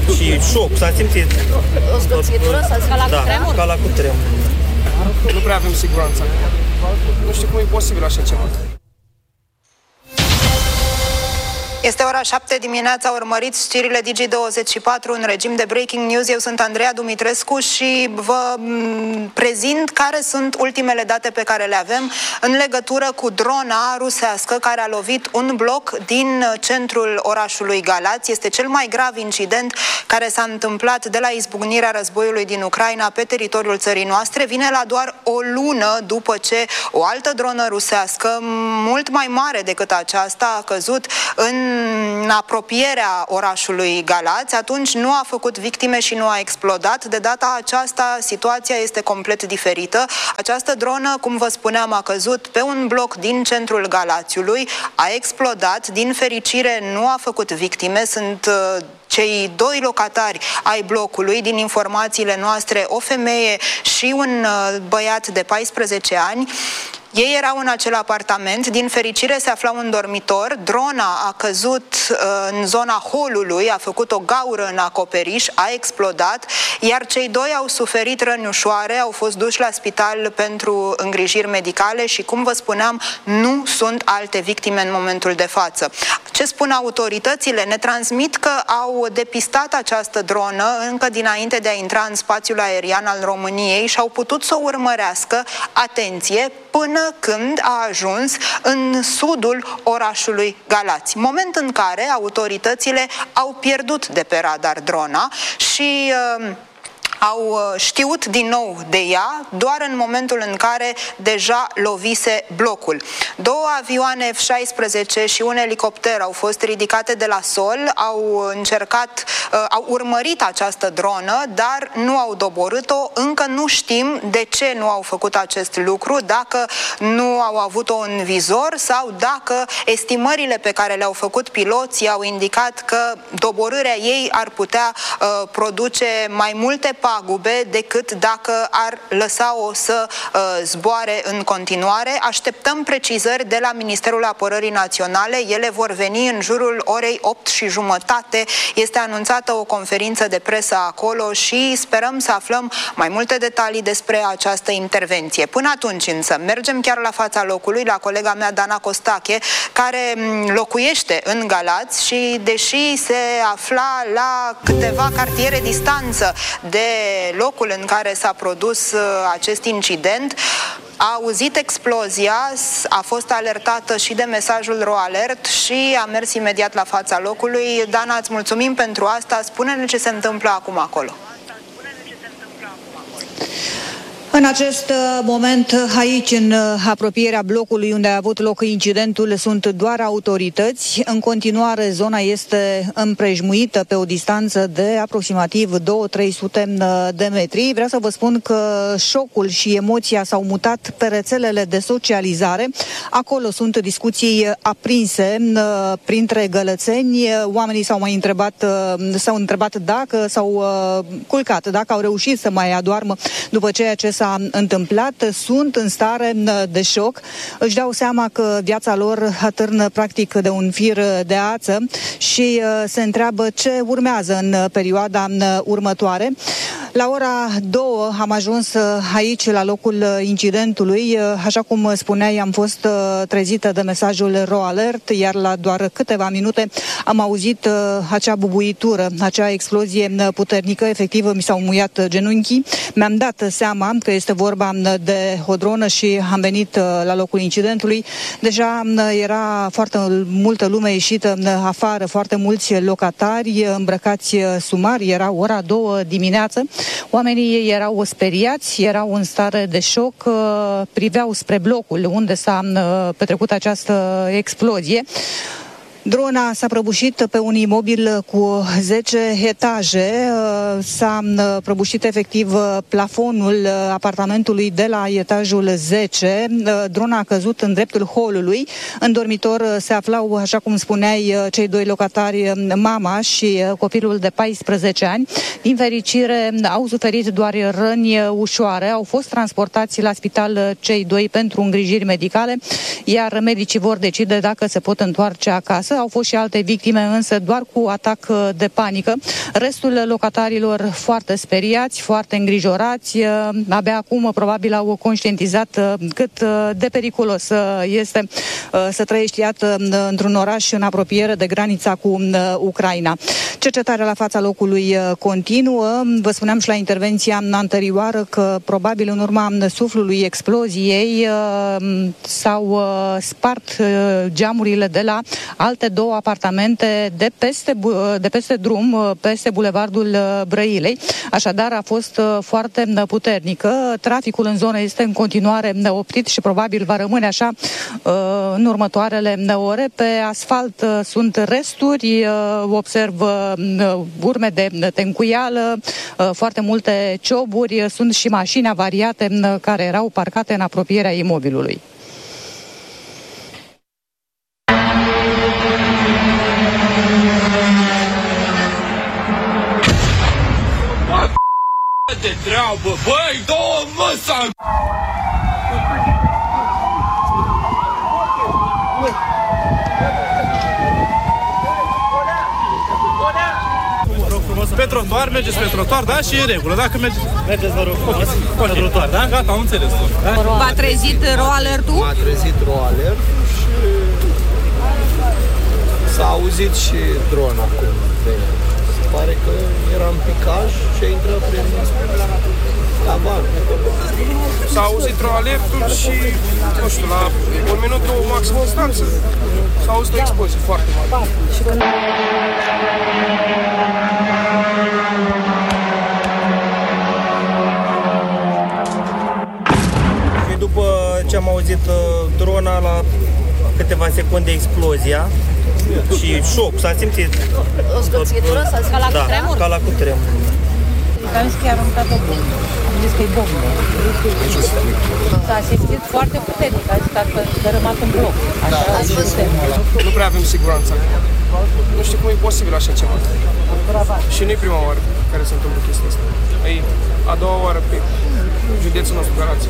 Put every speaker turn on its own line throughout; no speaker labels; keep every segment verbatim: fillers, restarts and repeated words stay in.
și șoc, s-a simțit.
O zgârțitură? S-a simțit?
Da,
ca la cutremur?
ca la cutremur.
Nu prea avem siguranță. Nu știu cum e posibil așa ceva.
Este ora șapte dimineața, urmăriți știrile Digi douăzeci și patru în regim de breaking news. Eu sunt Andreea Dumitrescu și vă prezint care sunt ultimele date pe care le avem în legătură cu drona rusească care a lovit un bloc din centrul orașului Galați. Este cel mai grav incident care s-a întâmplat de la izbucnirea războiului din Ucraina pe teritoriul țării noastre. Vine la doar o lună după ce o altă dronă rusească, mult mai mare decât aceasta, a căzut în în apropierea orașului Galați. Atunci nu a făcut victime și nu a explodat. De data aceasta situația este complet diferită. Această dronă, cum vă spuneam, a căzut pe un bloc din centrul Galațiului, a explodat, din fericire nu a făcut victime. Sunt uh, cei doi locatari ai blocului, din informațiile noastre, o femeie și un uh, băiat de paisprezece ani. Ei erau în acel apartament, din fericire se aflau în dormitor, drona a căzut uh, în zona holului, a făcut o gaură în acoperiș, a explodat, iar cei doi au suferit răni ușoare, au fost duși la spital pentru îngrijiri medicale și, cum vă spuneam, nu sunt alte victime în momentul de față. Ce spun autoritățile? Ne transmit că au depistat această dronă încă dinainte de a intra în spațiul aerian al României și au putut să o urmărească, atenție, până când a ajuns în sudul orașului Galați. Moment în care autoritățile au pierdut de pe radar drona și uh, au știut din nou de ea doar în momentul în care deja lovise blocul. Două avioane F șaisprezece și un elicopter au fost ridicate de la sol, au încercat, au urmărit această dronă, dar nu au doborât-o. Încă nu știm de ce nu au făcut acest lucru, dacă nu au avut-o în vizor sau dacă estimările pe care le-au făcut piloții au indicat că doborârea ei ar putea uh, produce mai multe pagube decât dacă ar lăsa-o să uh, zboare în continuare. Așteptăm precizări de la Ministerul Apărării Naționale. Ele vor veni în jurul orei opt și jumătate. Este anunțată o conferință de presă acolo și sperăm să aflăm mai multe detalii despre această intervenție. Până atunci însă mergem chiar la fața locului, la colega mea Dana Costache, care locuiește în Galați și deși se afla la câteva cartiere distanță de locul în care s-a produs uh, acest incident, a auzit explozia, a fost alertată și de mesajul RoAlert și a mers imediat la fața locului. Dana, îți mulțumim pentru asta. Spune-ne ce se întâmplă acum acolo.
În acest moment, aici, în apropierea blocului unde a avut loc incidentul, sunt doar autorități. În continuare, zona este împrejmuită pe o distanță de aproximativ două sute trei sute de metri. Vreau să vă spun că șocul și emoția s-au mutat pe rețelele de socializare. Acolo sunt discuții aprinse printre gălățeni. Oamenii s-au mai întrebat, s-au întrebat dacă s-au culcat, dacă au reușit să mai adoarmă după ceea ce s-a întâmplat, sunt în stare de șoc, își dau seama că viața lor atârnă practic de un fir de ață și se întreabă ce urmează în perioada următoare. La ora două am ajuns aici la locul incidentului. Așa cum spuneai, am fost trezită de mesajul RoAlert, iar la doar câteva minute am auzit acea bubuitură, acea explozie puternică. Efectiv, mi s-au muiat genunchii. Mi-am dat seama că este vorba de o dronă și am venit la locul incidentului. Deja era foarte multă lume ieșită afară, foarte mulți locatari îmbrăcați sumari. Era ora două dimineață. Oamenii erau speriați, erau în stare de șoc, priveau spre blocul unde s-a petrecut această explozie. Drona s-a prăbușit pe un imobil cu zece etaje, s-a prăbușit efectiv plafonul apartamentului de la etajul zece, drona a căzut în dreptul holului, în dormitor se aflau, așa cum spuneai, cei doi locatari, mama și copilul de paisprezece ani. Din fericire au suferit doar răni ușoare, au fost transportați la spital cei doi pentru îngrijiri medicale, iar medicii vor decide dacă se pot întoarce acasă Au fost și alte victime, însă doar cu atac de panică. Restul locatarilor foarte speriați, foarte îngrijorați. Abia acum probabil au conștientizat cât de periculos este să trăiești, iată, într-un oraș în apropiere de granița cu Ucraina. Cercetarea la fața locului continuă. Vă spuneam și la intervenția anterioară că probabil în urma suflului exploziei s-au spart geamurile de la alte două apartamente de peste, de peste drum, peste bulevardul Brăilei. Așadar a fost foarte puternică. Traficul în zonă este în continuare oprit și probabil va rămâne așa în următoarele ore. Pe asfalt sunt resturi, observ urme de tencuială, foarte multe cioburi, sunt și mașini avariate care erau parcate în apropierea imobilului.
De treabă, băi, două măsa!
Pe trotuar, mergeți pe trotuar, da? Și e în regulă. Dacă mergeți... Mergeți, vă rog, frumos. Pe trotuar, da? Gata, am înțeles. Da?
V-a trezit ro alertul?
M-a trezit ro alert și s-a auzit și dron acum. Se pare că era în picaj și a intrat prin tavan.
S-a auzit ro alertul și, nu știu, la un minut, două maxim distanță, s-a auzit o explozie foarte mare.
După ce am auzit uh, drona, la câteva secunde explozia și șoc, s-a simțit.
O zgârțitură s-a simțit? Ca la
da,
cutremur?
ca la cutremur.
Am zis că i-a aruncat o bombă. Am zis că e bombă. S-a simțit foarte puternic, a zis că a dărâmat un bloc.
Da, ați văzut.
Nu prea avem siguranță. Nu știu cum e posibil așa ceva. Și nu e prima oară care se întâmplă chestia asta. E a doua oară pe județul nostru Galați.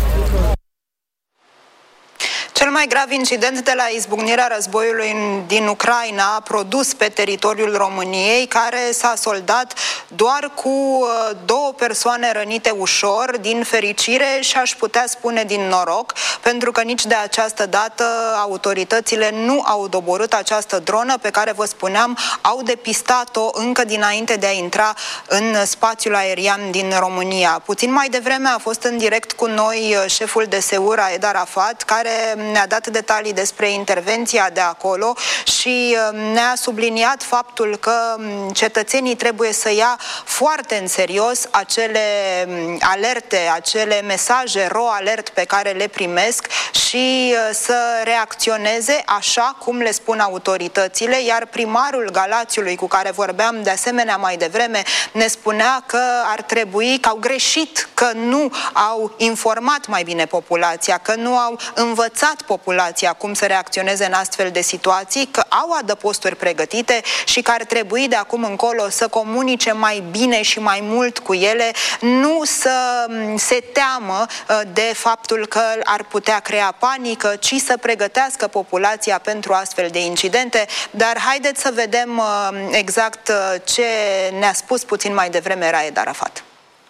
Cel mai grav incident de la izbucnirea războiului din Ucraina a produs pe teritoriul României, care s-a soldat doar cu două persoane rănite ușor, din fericire și aș putea spune din noroc, pentru că nici de această dată autoritățile nu au doborât această dronă pe care, vă spuneam, au depistat-o încă dinainte de a intra în spațiul aerian din România. Puțin mai devreme a fost în direct cu noi șeful de S E U R, Raed Arafat, care ne-a dat detalii despre intervenția de acolo și ne-a subliniat faptul că cetățenii trebuie să ia foarte în serios acele alerte, acele mesaje ro alert pe care le primesc și să reacționeze așa cum le spun autoritățile, iar primarul Galațiului, cu care vorbeam de asemenea mai devreme, ne spunea că ar trebui, că au greșit, că nu au informat mai bine populația, că nu au învățat populația cum să reacționeze în astfel de situații, că au adăposturi pregătite și că ar trebui de acum încolo să comunice mai bine și mai mult cu ele, nu să se teamă de faptul că ar putea crea panică, ci să pregătească populația pentru astfel de incidente. Dar haideți să vedem exact ce ne-a spus puțin mai devreme Raed Arafat.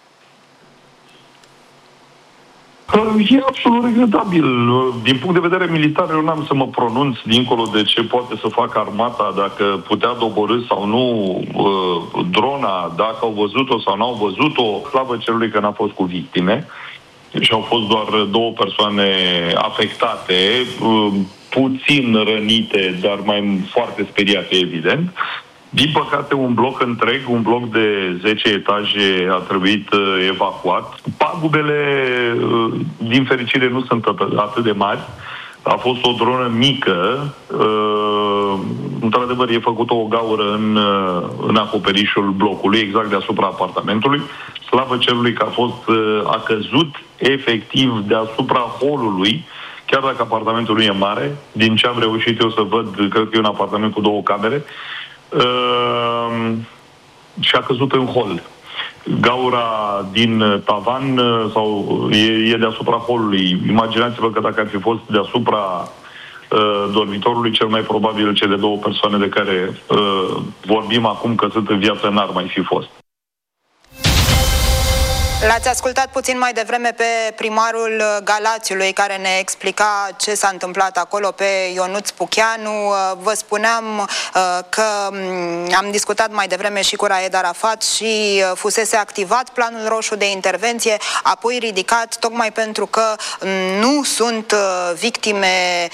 E absolut regretabil. Din punct de vedere militar, eu n-am să mă pronunț dincolo de ce poate să facă armata, dacă putea doborî sau nu uh, drona, dacă au văzut-o sau n-au văzut-o. Slavă cerului că n-a fost cu victime și au fost doar două persoane afectate, uh, puțin rănite, dar mai foarte speriate, evident. Din păcate, un bloc întreg, un bloc de zece etaje a trebuit uh, evacuat. Pagubele, uh, din fericire, nu sunt atât de mari. A fost o dronă mică. Uh, într-adevăr, e făcută o gaură în, uh, în acoperișul blocului, exact deasupra apartamentului. Slavă cerului că a fost, uh, a căzut efectiv deasupra holului, chiar dacă apartamentul nu e mare. Din ce am reușit eu să văd, cred că e un apartament cu două camere. Uh, și a căzut în hol. Gaura din tavan sau e, e deasupra holului. Imaginați-vă că dacă ar fi fost deasupra uh, dormitorului, cel mai probabil cele două persoane de care uh, vorbim acum că sunt în viață n-ar mai fi fost.
L-ați ascultat puțin mai devreme pe primarul Galațiului, care ne explica ce s-a întâmplat acolo, pe Ionuț Pucheanu. Vă spuneam că am discutat mai devreme și cu Raed Arafat și fusese activat planul roșu de intervenție, apoi ridicat, tocmai pentru că nu sunt victime,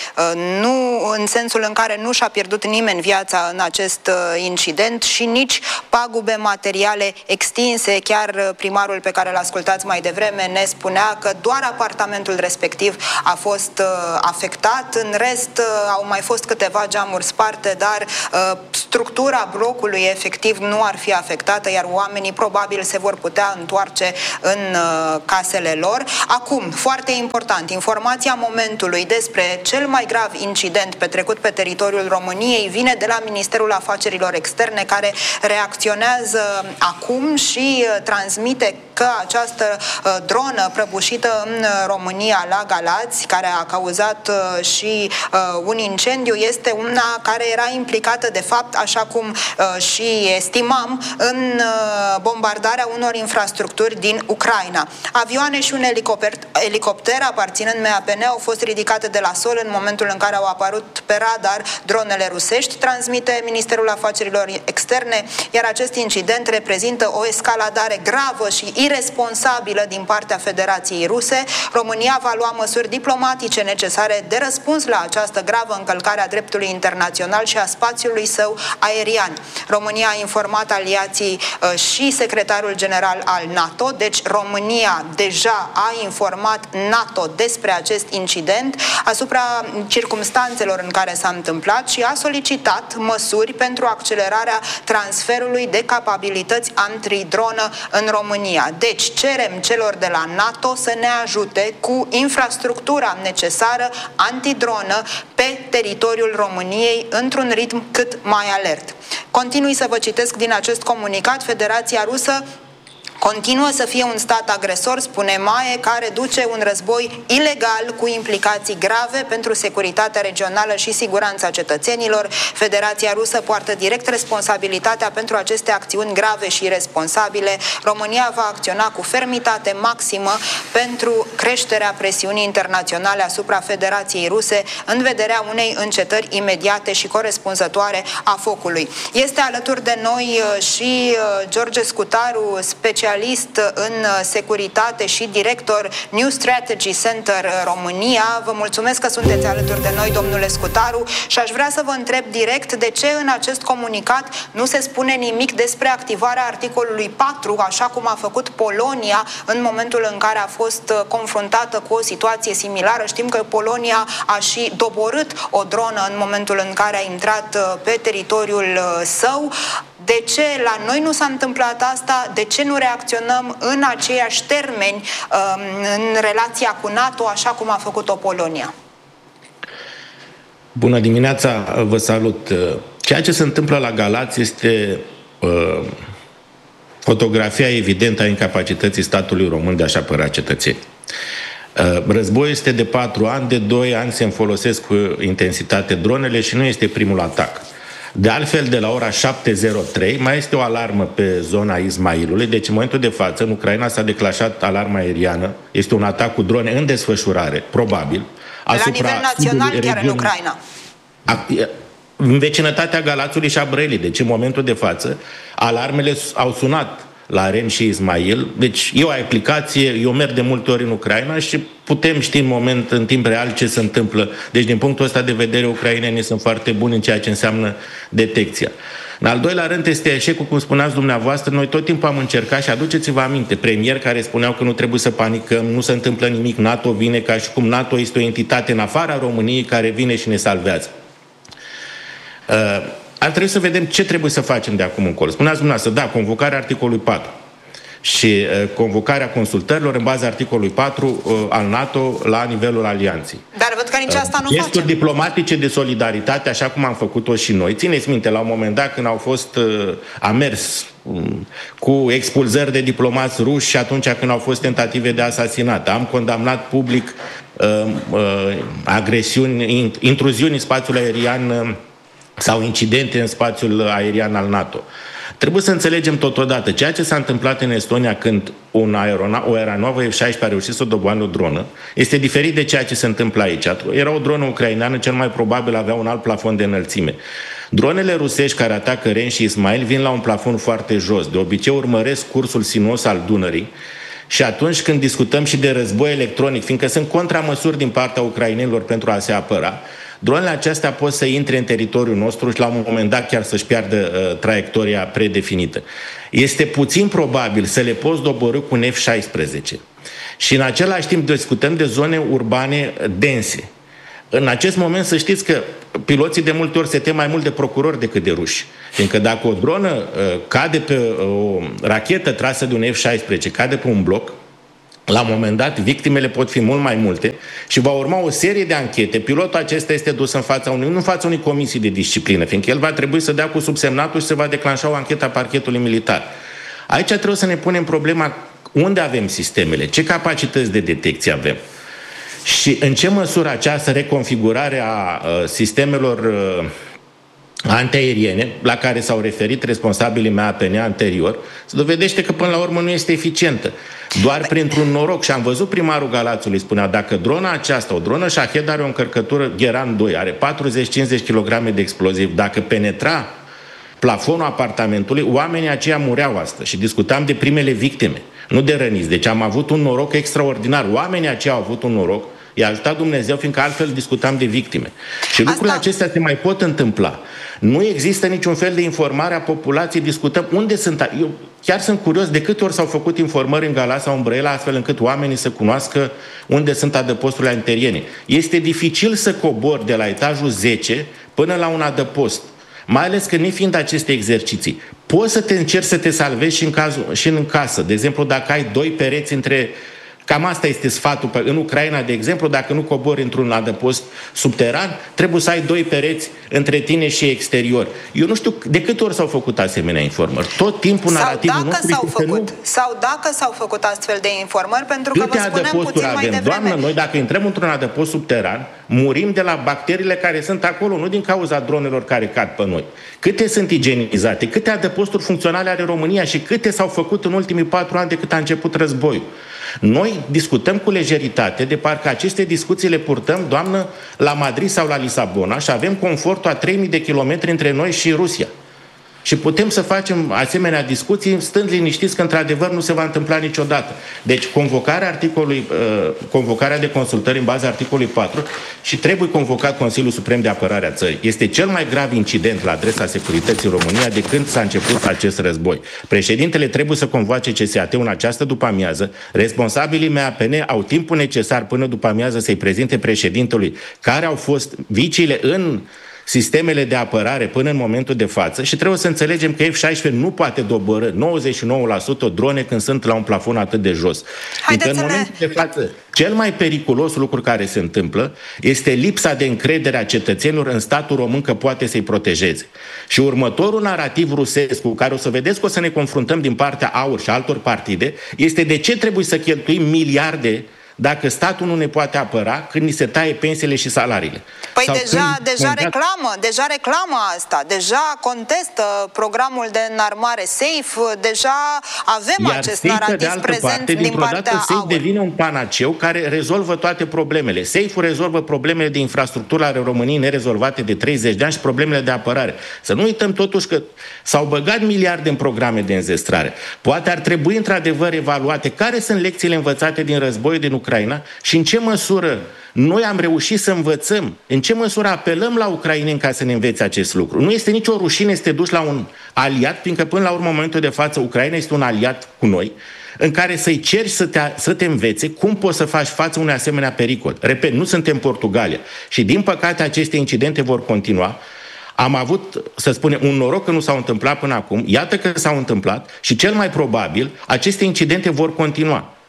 nu în sensul în care nu și-a pierdut nimeni viața în acest incident și nici pagube materiale extinse. Chiar primarul pe care l ascultați mai devreme ne spunea că doar apartamentul respectiv a fost uh, afectat, în rest uh, au mai fost câteva geamuri sparte, dar uh, structura blocului efectiv nu ar fi afectată, iar oamenii probabil se vor putea întoarce în uh, casele lor. Acum, foarte important, informația momentului despre cel mai grav incident petrecut pe teritoriul României vine de la Ministerul Afacerilor Externe, care reacționează acum și uh, transmite că această uh, dronă prăbușită în România la Galați, care a cauzat uh, și uh, un incendiu, este una care era implicată de fapt, așa cum uh, și estimam, în uh, bombardarea unor infrastructuri din Ucraina. Avioane și un elicopter, elicopter aparținând M A P N au fost ridicate de la sol în momentul în care au apărut pe radar dronele rusești, transmite Ministerul Afacerilor Externe, iar acest incident reprezintă o escaladare gravă și iresponsabilă din partea Federației Ruse. România va lua măsuri diplomatice necesare de răspuns la această gravă încălcare a dreptului internațional și a spațiului său aerian. România a informat aliații uh, și secretarul general al NATO, deci România deja a informat NATO despre acest incident, asupra circumstanțelor în care s-a întâmplat și a solicitat măsuri pentru accelerarea transferului de capabilități antidronă în România. Deci cerem celor de la NATO să ne ajute cu infrastructura necesară antidronă pe teritoriul României într-un ritm cât mai alert. Continui să vă citesc din acest comunicat. Federația Rusă continuă să fie un stat agresor, spune Maie, care duce un război ilegal cu implicații grave pentru securitatea regională și siguranța cetățenilor. Federația Rusă poartă direct responsabilitatea pentru aceste acțiuni grave și irresponsabile. România va acționa cu fermitate maximă pentru creșterea presiunii internaționale asupra Federației Ruse în vederea unei încetări imediate și corespunzătoare a focului. Este alături de noi și George Scutaru, specialist în securitate și director New Strategy Center România. Vă mulțumesc că sunteți alături de noi, domnule Scutaru, și aș vrea să vă întreb direct de ce în acest comunicat nu se spune nimic despre activarea articolului patru, așa cum a făcut Polonia în momentul în care a fost confruntată cu o situație similară. Știm că Polonia a și doborât o dronă în momentul în care a intrat pe teritoriul său. De ce la noi nu s-a întâmplat asta? De ce nu reacționăm în aceiași termeni în relația cu NATO, așa cum a făcut-o Polonia?
Bună dimineața, vă salut. Ceea ce se întâmplă la Galați este uh, fotografia evidentă a incapacității statului român de a-și apăra cetățenii. Uh, războiul este de patru ani, de doi ani se folosesc cu intensitate dronele și nu este primul atac. De altfel, de la ora șapte zero trei mai este o alarmă pe zona Ismailului, deci în momentul de față în Ucraina s-a declanșat alarma aeriană, este un atac cu drone în desfășurare, probabil.
La nivel național, chiar regiunii, în Ucraina.
A, în vecinătatea Galațiului și a Brăilii, deci în momentul de față alarmele au sunat la Rem și Ismail, deci e o aplicație, eu merg de multe ori în Ucraina și putem ști în moment, în timp real, ce se întâmplă. Deci din punctul ăsta de vedere, ucrainenii sunt foarte buni în ceea ce înseamnă detecția. În al doilea rând este eșecul, cum spuneați dumneavoastră, noi tot timpul am încercat și aduceți-vă aminte, premieri care spuneau că nu trebuie să panicăm, nu se întâmplă nimic, NATO vine, ca și cum NATO este o entitate în afara României care vine și ne salvează. Uh, Ar trebui să vedem ce trebuie să facem de acum încolo. Spuneați dumneavoastră, da, convocarea articolului patru și uh, convocarea consultărilor în baza articolului patru uh, al NATO la nivelul alianței.
Dar văd că nici asta nu
Gesturi
facem.
diplomatice de solidaritate, așa cum am făcut-o și noi. Țineți minte, la un moment dat, când au fost, uh, a mers cu expulzări de diplomați ruși și atunci când au fost tentative de asasinat. Am condamnat public uh, uh, agresiuni, intruziuni în spațiul aerian uh, sau incidente în spațiul aerian al NATO. Trebuie să înțelegem totodată ceea ce s-a întâmplat în Estonia când un aerona, o aeronavă F șaisprezece a reușit să doboane o dronă. Este diferit de ceea ce se întâmplă aici. Era o dronă ucraineană, cel mai probabil avea un alt plafon de înălțime. Dronele rusești care atacă Ren și Ismail vin la un plafon foarte jos. De obicei urmăresc cursul sinuos al Dunării. Și atunci când discutăm și de război electronic, fiindcă sunt contramăsuri din partea ucrainenilor pentru a se apăra, dronele acestea pot să intre în teritoriul nostru și la un moment dat chiar să-și piardă uh, traiectoria predefinită. Este puțin probabil să le poți doborî cu un F șaisprezece. Și în același timp discutăm de zone urbane dense. În acest moment să știți că piloții de multe ori se tem mai mult de procurori decât de ruși. Fiindcă dacă o dronă uh, cade pe uh, o rachetă trasă de un F șaisprezece, cade pe un bloc, la un moment dat, victimele pot fi mult mai multe și va urma o serie de anchete. Pilotul acesta este dus în fața unui, nu în fața unei comisii de disciplină, fiindcă el va trebui să dea cu subsemnatul și se va declanșa o anchetă a parchetului militar. Aici trebuie să ne punem problema unde avem sistemele, ce capacități de detecție avem și în ce măsură această reconfigurare a uh, sistemelor uh, antiaeriene, la care s-au referit responsabilii mei A P N anterior, se dovedește că până la urmă nu este eficientă. Doar printr-un noroc, și am văzut primarul Galațiului, spunea, dacă drona aceasta, o dronă Shahed are o încărcătură Geran doi, are patruzeci cincizeci de kilograme de exploziv, dacă penetra plafonul apartamentului, oamenii aceia mureau astăzi și discutam de primele victime, nu de răniți. Deci am avut un noroc extraordinar. Oamenii aceia au avut un noroc, i-a ajutat Dumnezeu, fiindcă altfel discutam de victime. Și Asta... lucrurile acestea se mai pot întâmpla. Nu există niciun fel de informare a populației, discutăm unde sunt. Eu chiar sunt curios de câte ori s-au făcut informări în Galați sau în Brăila, astfel încât oamenii să cunoască unde sunt adăposturile antiaeriene. Este dificil să cobori de la etajul zece până la un adăpost, mai ales că nefiind aceste exerciții. Poți să te încerci să te salvezi și în, cazul, și în casă. De exemplu, dacă ai doi pereți între... Cam asta este sfatul. În Ucraina, de exemplu, dacă nu cobori într-un adăpost subteran, trebuie să ai doi pereți între tine și exterior. Eu nu știu de câte ori s-au făcut asemenea informări. Tot timpul narrativul nostru
s-au
este
făcut,
nu...
Sau dacă s-au făcut astfel de informări, pentru că
Câte
vă spuneam puțin
avem?
mai devreme.
Doamnă, noi dacă intrăm într-un adăpost subteran, murim de la bacteriile care sunt acolo, nu din cauza dronelor care cad pe noi. Câte sunt igienizate? Câte adăposturi funcționale are România și câte s-au făcut în ultimii patru ani de cât a început războiul? Noi discutăm cu lejeritate, de parcă aceste discuții le purtăm, doamnă, la Madrid sau la Lisabona și avem confortul a trei mii de kilometri între noi și Rusia. Și putem să facem asemenea discuții stând liniștiți că într-adevăr nu se va întâmpla niciodată. Deci convocarea articolului, uh, convocarea de consultări în baza articolului patru și trebuie convocat Consiliul Suprem de Apărare a țării. Este cel mai grav incident la adresa securității România de când s-a început acest război. Președintele trebuie să convoace C S A T-ul în această după-amiază. Responsabilii M A P N au timpul necesar până după-amiază să-i prezinte președintelui care au fost viciile în sistemele de apărare până în momentul de față și trebuie să înțelegem că F șaisprezece nu poate doborî nouăzeci și nouă la sută drone când sunt la un plafon atât de jos. Adică în momentul de față, cel mai periculos lucru care se întâmplă este lipsa de încredere a cetățenilor în statul român că poate să-i protejeze. Și următorul narativ rusesc cu care o să vedeți că o să ne confruntăm din partea AUR și altor partide este de ce trebuie să cheltuim miliarde dacă statul nu ne poate apăra când ni se taie pensiile și salariile.
Păi
Sau
deja, deja
contact...
reclamă, deja reclamă asta, deja contestă programul de înarmare SAFE, deja avem
Iar
acest
SAFE,
narativ
de altă
prezent
parte,
din partea
dată, SAFE
AUR.
devine un panaceu care rezolvă toate problemele. SAFE-ul rezolvă problemele de infrastructură ale României nerezolvate de treizeci de ani și problemele de apărare. Să nu uităm totuși că s-au băgat miliarde în programe de înzestrare. Poate ar trebui într-adevăr evaluate care sunt lecțiile învățate din războiul din Ucraina și în ce măsură noi am reușit să învățăm, în ce măsură apelăm la ucraineni ca să ne învețe acest lucru. Nu este nicio rușine să te duci la un aliat, fiindcă până la urmă, în momentul de față, Ucraina este un aliat cu noi, în care să-i ceri să te, să te învețe cum poți să faci față unui asemenea pericol. Repet, nu suntem Portugalia și din păcate aceste incidente vor continua. Am avut, să spunem, un noroc că nu s-au întâmplat până acum, iată că s-au întâmplat și cel mai probabil aceste incidente vor continua.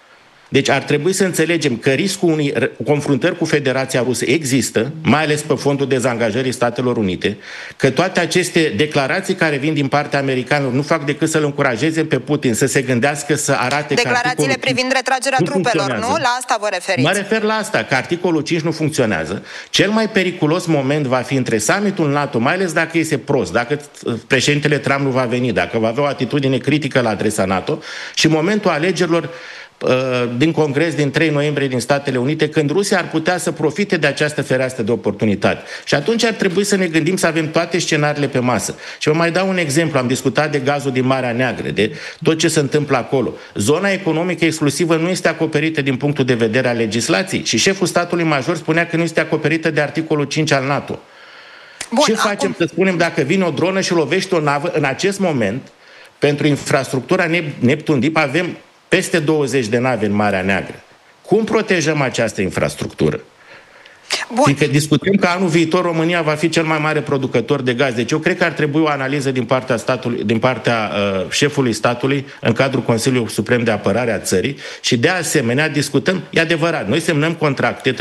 Deci ar trebui să înțelegem că riscul unei confruntări cu Federația Rusă există, mai ales pe fondul dezangajării Statelor Unite, că toate aceste declarații care vin din partea americanilor nu fac decât să-l încurajeze pe Putin să se gândească, să arate
declarațiile
că
privind retragerea
nu
trupelor, nu? La asta vă referiți?
Mă refer la asta, că articolul cinci nu funcționează. Cel mai periculos moment va fi între summitul NATO, mai ales dacă este prost, dacă președintele Trump nu va veni, dacă va avea o atitudine critică la adresa NATO, și momentul alegerilor din Congres din trei noiembrie din Statele Unite, când Rusia ar putea să profite de această fereastră de oportunitate. Și atunci ar trebui să ne gândim să avem toate scenariile pe masă. Și vă mai dau un exemplu. Am discutat de gazul din Marea Neagră, de tot ce se întâmplă acolo. Zona economică exclusivă nu este acoperită din punctul de vedere al legislației și șeful statului major spunea că nu este acoperită de articolul cinci al NATO. Bun, ce facem acum... să spunem dacă vine o dronă și lovește o navă? În acest moment, pentru infrastructura Neptun Deep avem peste douăzeci de nave în Marea Neagră. Cum protejăm această infrastructură? Bun. Fiindcă discutăm că anul viitor România va fi cel mai mare producător de gaz. Deci eu cred că ar trebui o analiză din partea, statului, din partea uh, șefului statului în cadrul Consiliului Suprem de Apărare a țării și de asemenea discutăm, e adevărat, noi semnăm contracte,